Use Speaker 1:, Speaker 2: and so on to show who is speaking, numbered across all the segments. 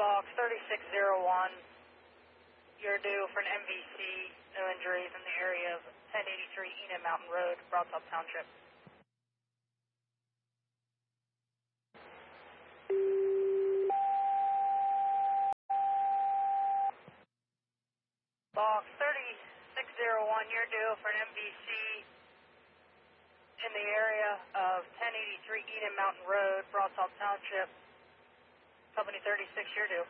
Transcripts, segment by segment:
Speaker 1: Box 3601, you're due for an MVC, no injuries in the area of 1083 Enid Mountain Road, Broadtop Township. Box 3601, you're due for an MVC in the area of 1083 Enid Mountain Road, Broadtop Township. Company 36, you're due.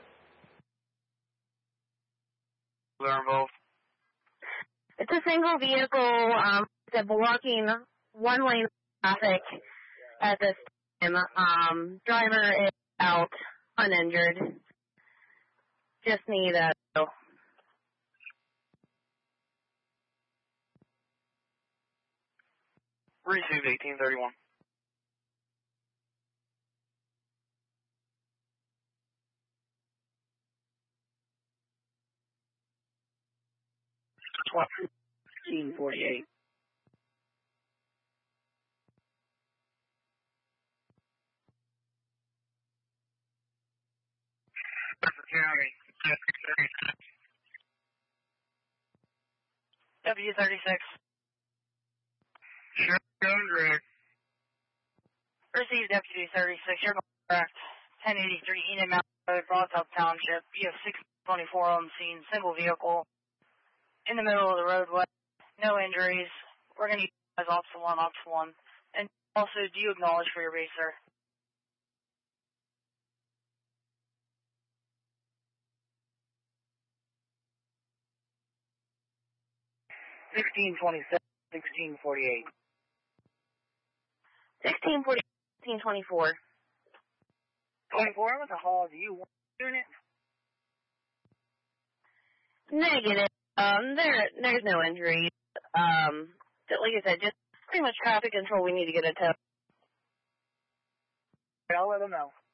Speaker 2: They're involved.
Speaker 3: It's a single vehicle blocking one lane of traffic at this time. Driver is out, uninjured. Just need a...
Speaker 2: Received 1831.
Speaker 4: What? 1848.
Speaker 2: County. W36. Sure, going direct.
Speaker 1: Received Deputy 36, you're correct. 1083 Enid Mountain Road, Broadtop Township. You have 624 on scene, single vehicle, in the middle of the roadway, no injuries. We're going to use Ops 1. And also, do you acknowledge for your base, sir?
Speaker 4: $16.27, $16.48.
Speaker 3: 1640, 1624.
Speaker 4: 24, what the hell do you want doing it?
Speaker 3: Negative. There's no injuries. Like I said, just pretty much traffic control we need to get a tow.
Speaker 4: I'll let them know.